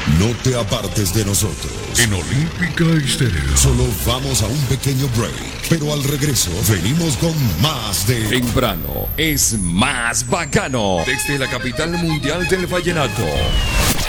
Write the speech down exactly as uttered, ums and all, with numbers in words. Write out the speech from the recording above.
No te apartes de nosotros. En Olímpica Estéreo. Solo vamos a un pequeño break, pero al regreso venimos con más de Temprano es más bacano. Desde la capital mundial del vallenato.